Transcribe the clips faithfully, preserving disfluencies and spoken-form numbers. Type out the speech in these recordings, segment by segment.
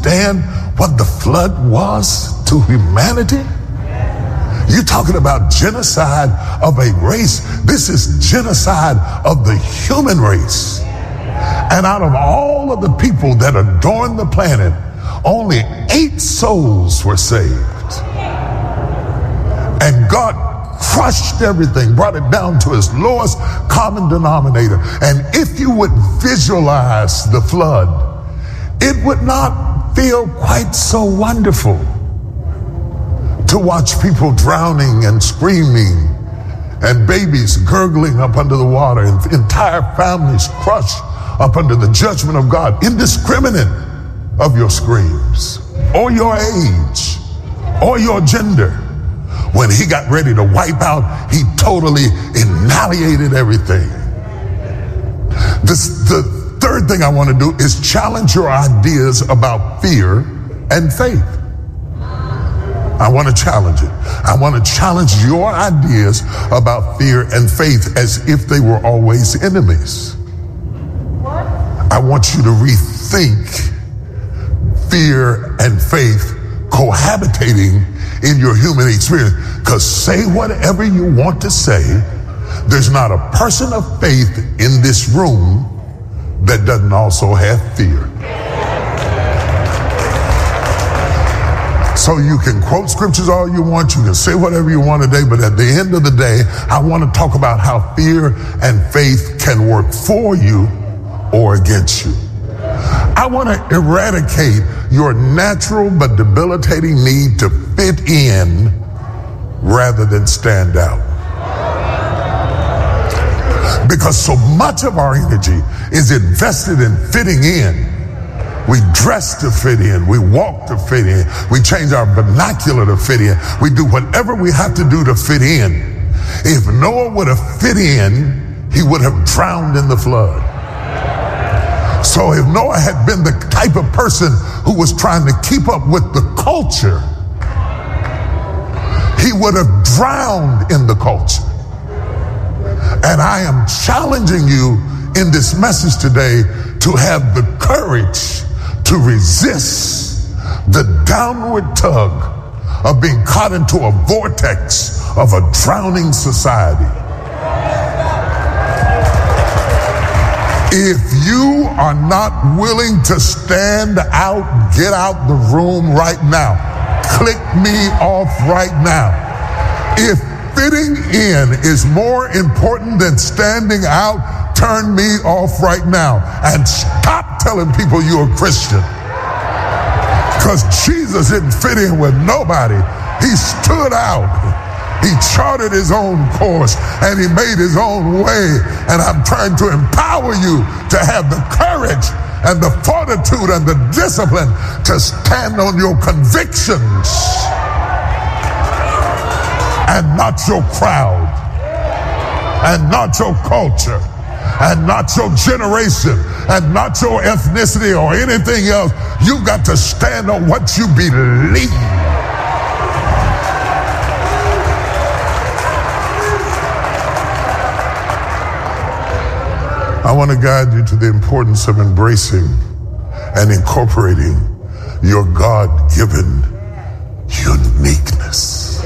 understand what the flood was to humanity? You're talking about genocide of a race. This is genocide of the human race. And out of all of the people that adorn the planet, only eight souls were saved. And God crushed everything, brought it down to its lowest common denominator. And if you would visualize the flood, it would not feel quite so wonderful to watch people drowning and screaming and babies gurgling up under the water and entire families crushed up under the judgment of God, indiscriminate of your screams or your age or your gender. When he got ready to wipe out, he totally annihilated everything. This, the third thing I want to do is challenge your ideas about fear and faith. I want to challenge it. I want to challenge your ideas about fear and faith as if they were always enemies. What? I want you to rethink fear and faith cohabitating in your human experience. Because say whatever you want to say, there's not a person of faith in this room that doesn't also have fear. So you can quote scriptures all you want, you can say whatever you want today, but at the end of the day, I want to talk about how fear and faith can work for you or against you. I want to eradicate your natural but debilitating need to fit in rather than stand out. Because so much of our energy is invested in fitting in. We dress to fit in. We walk to fit in. We change our vernacular to fit in. We do whatever we have to do to fit in. If Noah would have fit in, he would have drowned in the flood. So if Noah had been the type of person who was trying to keep up with the culture, he would have drowned in the culture. And I am challenging you in this message today to have the courage to resist the downward tug of being caught into a vortex of a drowning society. If you are not willing to stand out, get out the room right now. Click me off right now. If fitting in is more important than standing out, turn me off right now and stop telling people you're a Christian. Because Jesus didn't fit in with nobody. He stood out. He charted his own course and he made his own way. And I'm trying to empower you to have the courage and the fortitude and the discipline to stand on your convictions and not your crowd and not your culture and not your generation and not your ethnicity or anything else. You've got to stand on what you believe. I want to guide you to the importance of embracing and incorporating your God-given uniqueness.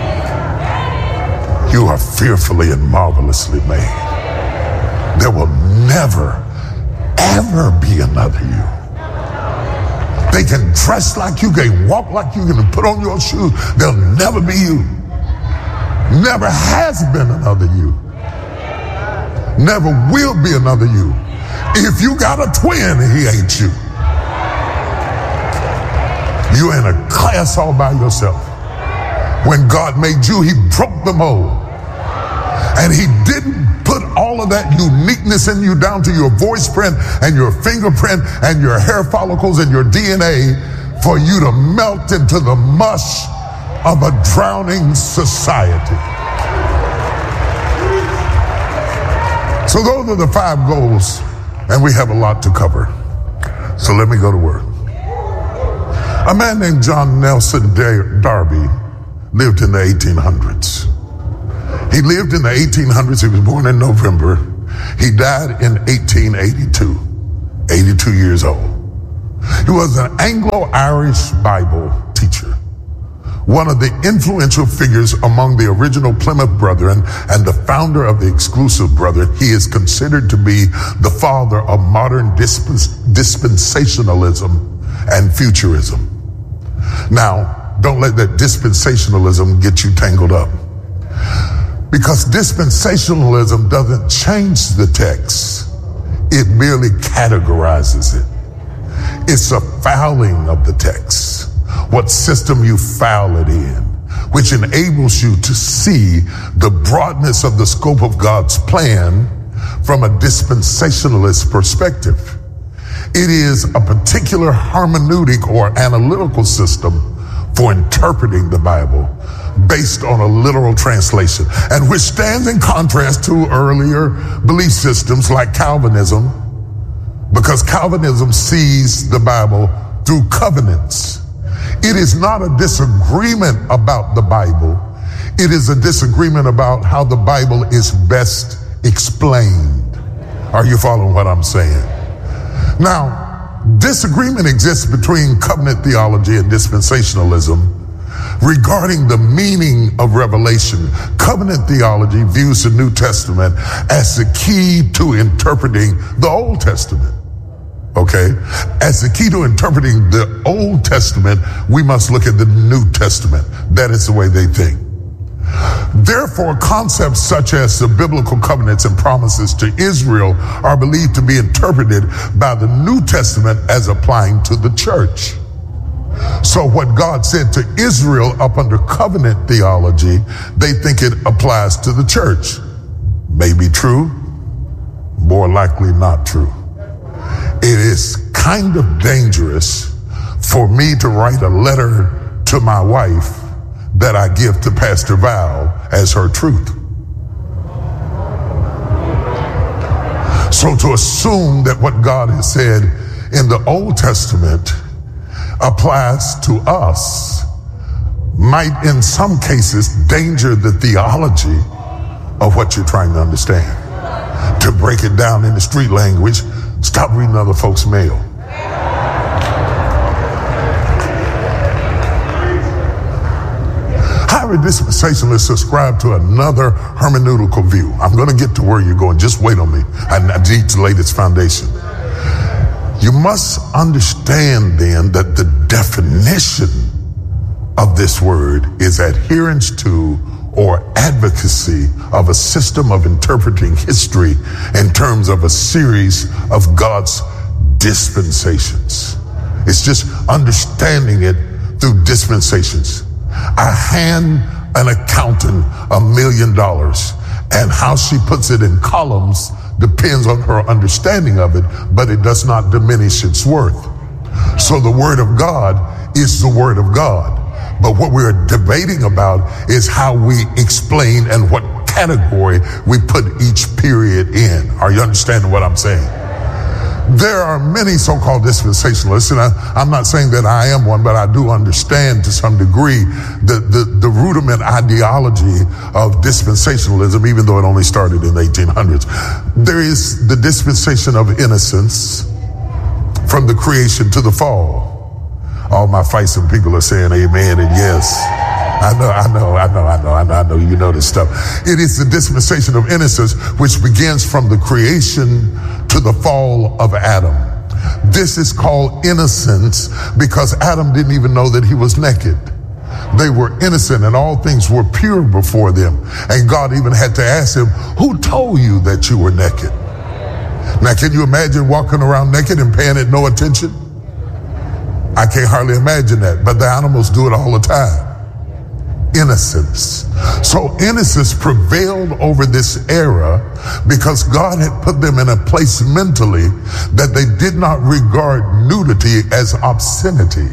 You are fearfully and marvelously made. There will never, ever be another you. They can dress like you, can walk like you, can put on your shoes. There'll never be you. Never has been another you. Never will be another you. If you got a twin, he ain't you. You're in a class all by yourself. When God made you, he broke the mold. And he didn't put all of that uniqueness in you down to your voice print and your fingerprint and your hair follicles and your D N A for you to melt into the mush of a drowning society. So those are the five goals, and we have a lot to cover. So let me go to work. A man named John Nelson Darby lived in the eighteen hundreds. He lived in the eighteen hundreds. He was born in November. He died in eighteen eighty-two, eighty-two years old. He was an Anglo-Irish Bible teacher, one of the influential figures among the original Plymouth Brethren and the founder of the Exclusive Brethren. He is considered to be the father of modern dispens- dispensationalism and futurism. Now, don't let that dispensationalism get you tangled up, because dispensationalism doesn't change the text. It merely categorizes it. It's a fouling of the text. What system you foul it in, which enables you to see the broadness of the scope of God's plan from a dispensationalist perspective. It is a particular hermeneutic or analytical system for interpreting the Bible based on a literal translation, and which stands in contrast to earlier belief systems like Calvinism, because Calvinism sees the Bible through covenants. It is not a disagreement about the Bible. It is a disagreement about how the Bible is best explained. Are you following what I'm saying? Now, disagreement exists between covenant theology and dispensationalism regarding the meaning of Revelation. Covenant theology views the New Testament as the key to interpreting the Old Testament. Okay? As the key to interpreting the Old Testament, we must look at the New Testament. That is the way they think. Therefore, concepts such as the biblical covenants and promises to Israel are believed to be interpreted by the New Testament as applying to the church. So what God said to Israel up under covenant theology, they think it applies to the church. May be true, more likely not true. It is kind of dangerous for me to write a letter to my wife that I give to Pastor Val as her truth. So to assume that what God has said in the Old Testament applies to us might in some cases danger the theology of what you're trying to understand. To break it down into street language, stop reading other folks' mail. However, dispensationalists subscribe to another hermeneutical view. I'm going to get to where you're going. Just wait on me. I need to lay this foundation. You must understand then that the definition of this word is adherence to or advocacy of a system of interpreting history in terms of a series of God's dispensations. It's just understanding it through dispensations. I hand an accountant a million dollars, and how she puts it in columns depends on her understanding of it, but it does not diminish its worth. So the word of God is the word of God. But what we're debating about is how we explain and what category we put each period in. Are you understanding what I'm saying? There are many so-called dispensationalists, and I, I'm not saying that I am one, but I do understand to some degree the, the, the rudiment ideology of dispensationalism, even though it only started in the eighteen hundreds. There is the dispensation of innocence from the creation to the fall. All my feisty people are saying amen and yes. I know, I know, I know, I know, I know, I know, you know this stuff. It is the dispensation of innocence which begins from the creation to the fall of Adam. This is called innocence because Adam didn't even know that he was naked. They were innocent and all things were pure before them. And God even had to ask him, who told you that you were naked? Now, can you imagine walking around naked and paying it no attention? I can't hardly imagine that, but the animals do it all the time. Innocence. So innocence prevailed over this era because God had put them in a place mentally that they did not regard nudity as obscenity.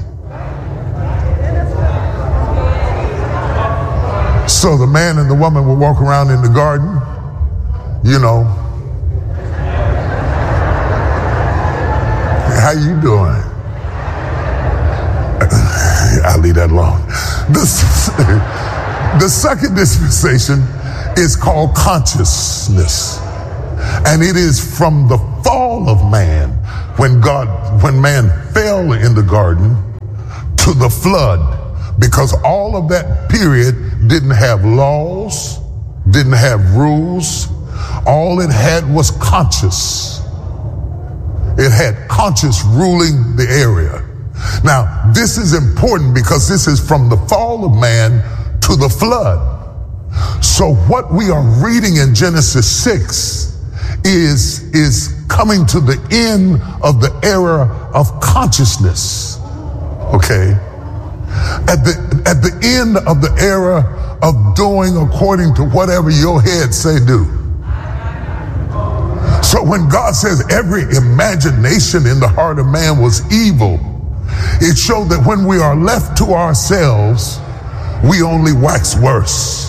So the man and the woman would walk around in the garden, you know. How you doing? I'll leave that alone. The, the second dispensation is called consciousness. And it is from the fall of man when God, when man fell in the garden to the flood, because all of that period didn't have laws, didn't have rules. All it had was conscience. It had conscience ruling the area. Now, this is important because this is from the fall of man to the flood. So what we are reading in Genesis six is, is coming to the end of the era of consciousness. Okay? At the, at the end of the era of doing according to whatever your head say do. So when God says every imagination in the heart of man was evil, it showed that when we are left to ourselves, we only wax worse.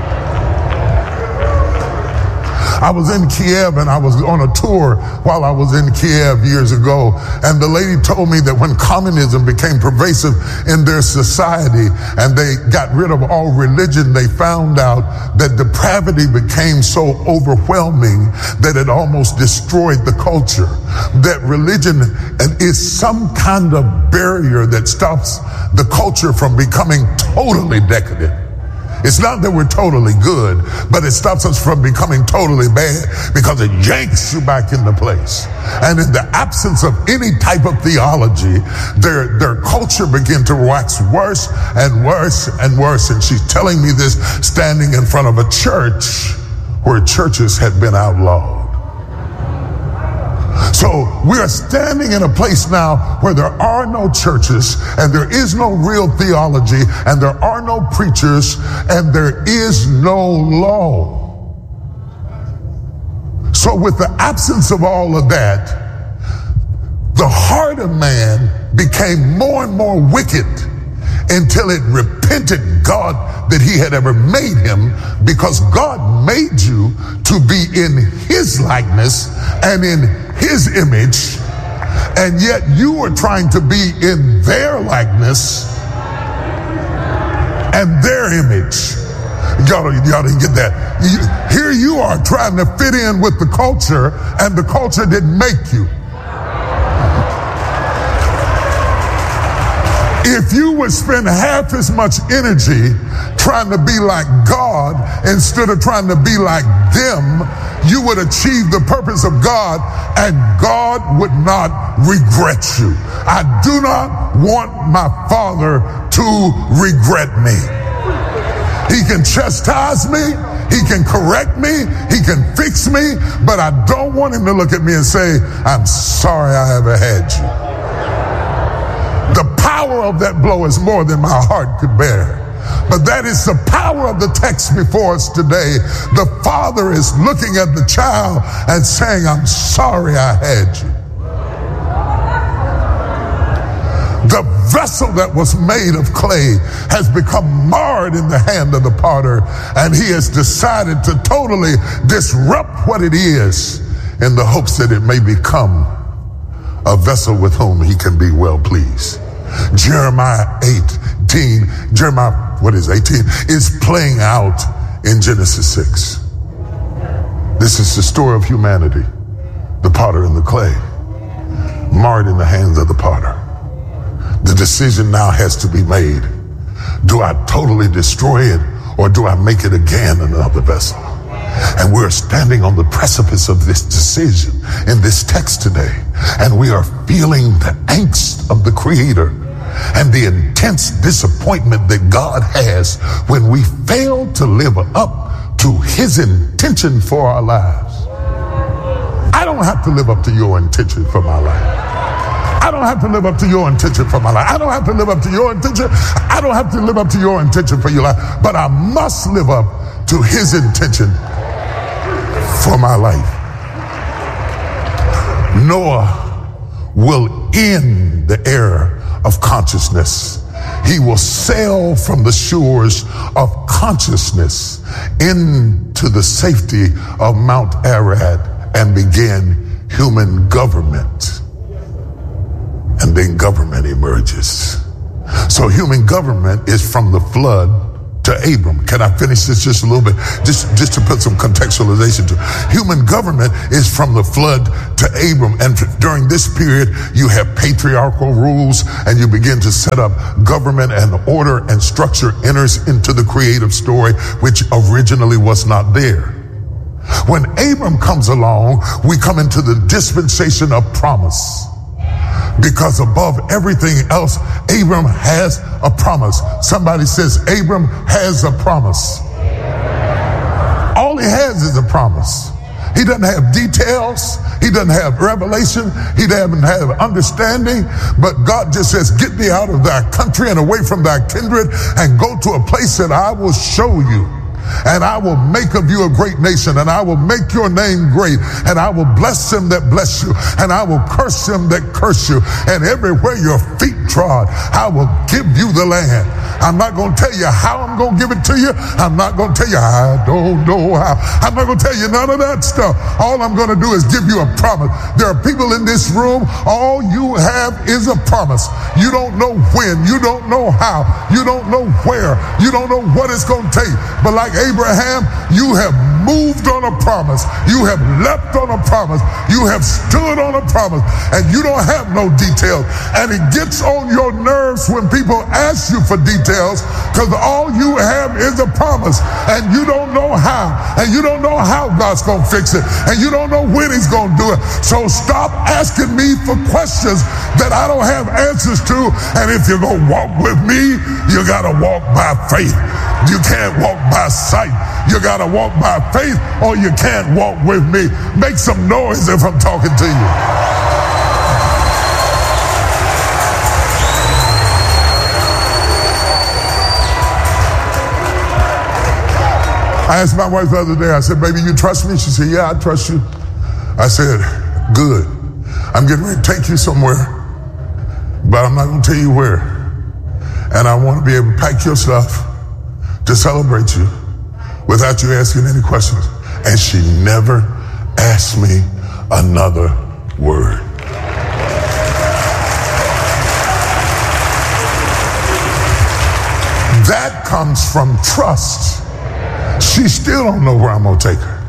I was in Kiev and I was on a tour while I was in Kiev years ago, and the lady told me that when communism became pervasive in their society and they got rid of all religion, they found out that depravity became so overwhelming that it almost destroyed the culture. That religion is some kind of barrier that stops the culture from becoming totally decadent. It's not that we're totally good, but it stops us from becoming totally bad because it yanks you back into place. And in the absence of any type of theology, their, their culture began to wax worse and worse and worse. And she's telling me this standing in front of a church where churches had been outlawed. So we are standing in a place now where there are no churches and there is no real theology and there are no preachers and there is no law. So with the absence of all of that, the heart of man became more and more wicked until it repented God that he had ever made him, because God made you to be in his likeness and in his image, and yet you are trying to be in their likeness and their image. Y'all, y'all didn't get that. You, here you are trying to fit in with the culture, and the culture didn't make you. If you would spend half as much energy trying to be like God instead of trying to be like them, you would achieve the purpose of God, and God would not regret you. I do not want my Father to regret me. He can chastise me, he can correct me, he can fix me, but I don't want him to look at me and say, I'm sorry I ever had you. The power of that blow is more than my heart could bear. But that is the power of the text before us today. The father is looking at the child and saying, I'm sorry I had you. The vessel that was made of clay has become marred in the hand of the potter, and he has decided to totally disrupt what it is in the hopes that it may become a vessel with whom he can be well pleased. Jeremiah eighteen, Jeremiah, what is eighteen, is playing out in Genesis six. This is the story of humanity, the potter and the clay, marred in the hands of the potter. The decision now has to be made. Do I totally destroy it, or do I make it again another vessel? And we're standing on the precipice of this decision in this text today. And we are feeling the angst of the Creator and the intense disappointment that God has when we fail to live up to his intention for our lives. I don't have to live up to your intention for my life. I don't have to live up to your intention for my life. I don't have to live up to your intention. I don't have to live up to your intention for your life. But I must live up to his intention for my life. Noah will end the era of consciousness. He will sail from the shores of consciousness into the safety of Mount Arad and begin human government. And then government emerges. So human government is from the flood to Abram. Can I finish this just a little bit? Just, just to put some contextualization to it. Human government is from the flood to Abram. And during this period, you have patriarchal rules and you begin to set up government, and order and structure enters into the creative story, which originally was not there. When Abram comes along, we come into the dispensation of promise. Because above everything else, Abram has a promise. Somebody says, Abram has a promise. All he has is a promise. He doesn't have details. He doesn't have revelation. He doesn't have understanding. But God just says, get thee out of thy country and away from thy kindred and go to a place that I will show you. And I will make of you a great nation, and I will make your name great, and I will bless them that bless you, and I will curse them that curse you, and everywhere your feet trod, I will give you the land. I'm not going to tell you how I'm going to give it to you. I'm not going to tell you I don't know how. I'm not going to tell you none of that stuff. All I'm going to do is give you a promise. There are people in this room, all you have is a promise. You don't know when, you don't know how, you don't know where, you don't know what it's going to take. But like Abraham, you have moved on a promise. You have leapt on a promise. You have stood on a promise, and you don't have no details. And it gets on your nerves when people ask you for details, because all you have is a promise, and you don't know how, and you don't know how God's going to fix it, and you don't know when he's going to do it. So stop asking me for questions that I don't have answers to. And if you're going to walk with me, you got to walk by faith. You can't walk by sight. You got to walk by faith, or you can't walk with me. Make some noise if I'm talking to you. I asked my wife the other day, I said, baby, you trust me? She said, yeah, I trust you. I said, good. I'm getting ready to take you somewhere, but I'm not going to tell you where. And I want to be able to pack your stuff to celebrate you without you asking any questions. And she never asked me another word. That comes from trust. She still don't know where I'm going to take her.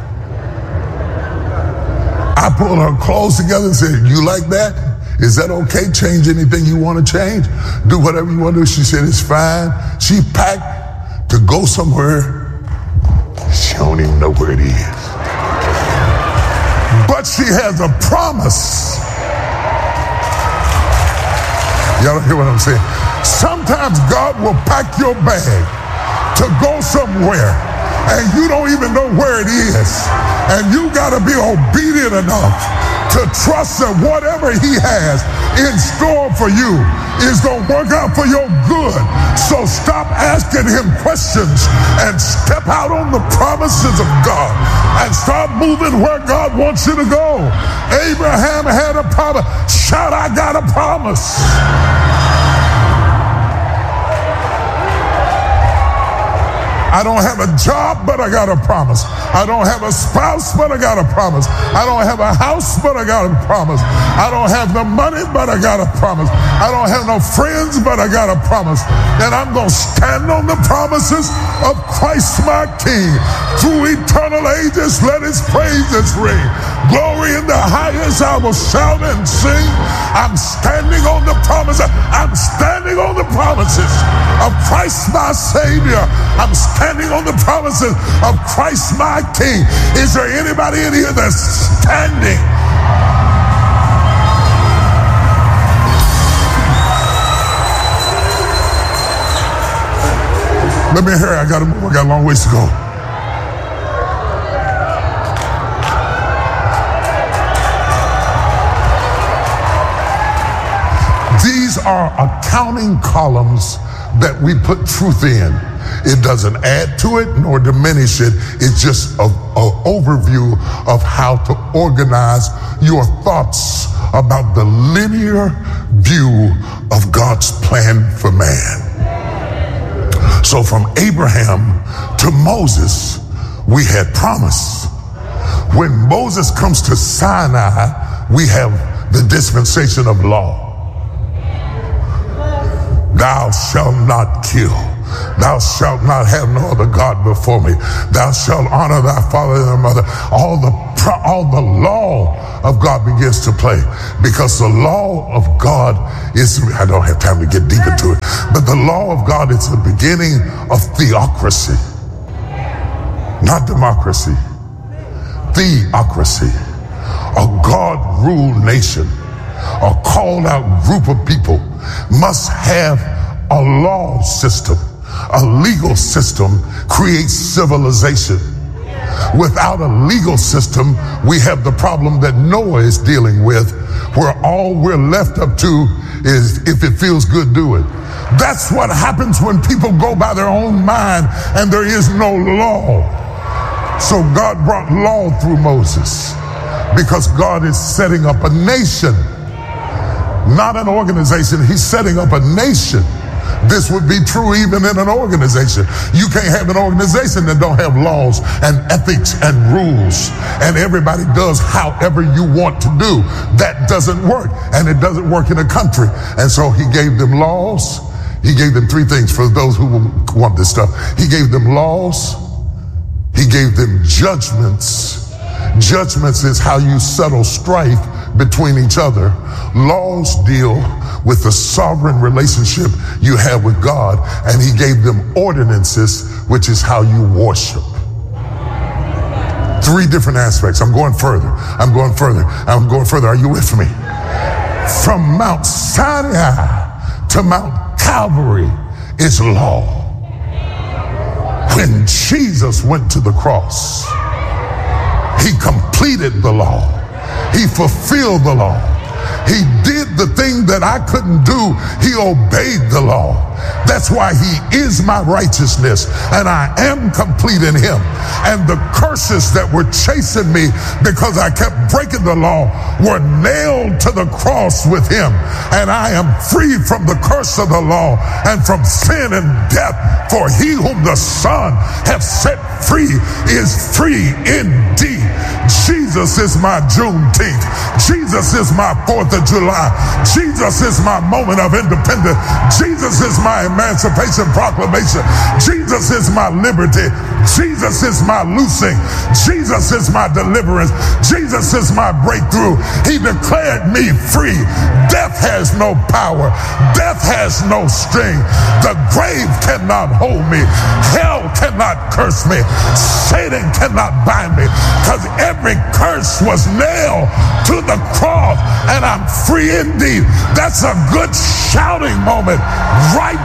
I pulled her clothes together and said, you like that? Is that okay? Change anything you want to change? Do whatever you want to do. She said, it's fine. She packed to go somewhere. She don't even know where it is. But she has a promise. Y'all don't hear what I'm saying? Sometimes God will pack your bag to go somewhere, and you don't even know where it is. And you got to be obedient enough to trust that whatever he has in store for you is going to work out for your good. So stop asking him questions and step out on the promises of God and start moving where God wants you to go. Abraham had a promise. Shout, I got a promise. I don't have a job, but I got a promise. I don't have a spouse, but I got a promise. I don't have a house, but I got a promise. I don't have the money, but I got a promise. I don't have no friends, but I got a promise. And I'm going to stand on the promises of Christ my King. Through eternal ages, let his praises ring. Glory in the highest, I will shout and sing. I'm standing on the promises. I'm standing on the promises of Christ my Savior. I'm standing on the promises of Christ my King. Is there anybody in here that's standing? Let me hear. I got to move. I got a long ways to go. These are accounting columns that we put truth in. It doesn't add to it nor diminish it. It's just an overview of how to organize your thoughts about the linear view of God's plan for man. So from Abraham to Moses, we had promise. When Moses comes to Sinai, we have the dispensation of law. Thou shalt not kill. Thou shalt not have no other God before me. Thou shalt honor thy father and thy mother. All the all the law of God begins to play, because the law of God is, I don't have time to get deep into it, but the law of God is the beginning of theocracy, not democracy. Theocracy. A God-ruled nation, a called out group of people must have a law system. A legal system creates civilization. Without a legal system, we have the problem that Noah is dealing with, where all we're left up to is, if it feels good, do it. That's what happens when people go by their own mind and there is no law. So God brought law through Moses, because God is setting up a nation, not an organization. He's setting up a nation. This would be true even in an organization. You can't have an organization that don't have laws and ethics and rules, and everybody does however you want to do. That doesn't work, and it doesn't work in a country. And so he gave them laws. He gave them three things for those who want this stuff. He gave them laws. He gave them judgments. Judgments is how you settle strife between each other. Laws deal with the sovereign relationship you have with God, and he gave them ordinances, which is how you worship. Three different aspects. I'm going further. I'm going further. I'm going further. Are you with me? From Mount Sinai to Mount Calvary is law. When Jesus went to the cross, he completed the law. He fulfilled the law. He did the thing that I couldn't do. He obeyed the law. That's why he is my righteousness, and I am complete in him. And the curses that were chasing me because I kept breaking the law were nailed to the cross with him. And I am free from the curse of the law and from sin and death. For he whom the Son hath set free is free indeed. Jesus is my Juneteenth. Jesus is my fourth of July. Jesus is my moment of independence. Jesus is my Emancipation Proclamation. Jesus is my liberty. Jesus is my loosing. Jesus is my deliverance. Jesus is my breakthrough. He declared me free. Death has no power. Death has no sting. The grave cannot hold me. Hell cannot curse me. Satan cannot bind me, because every curse was nailed to the cross, and I'm free indeed. That's a good shouting moment right